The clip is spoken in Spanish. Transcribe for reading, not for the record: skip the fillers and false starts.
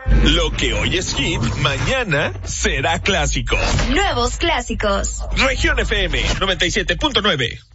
Lo que hoy es hit, mañana será clásico. Nuevos clásicos. Región FM 97.9.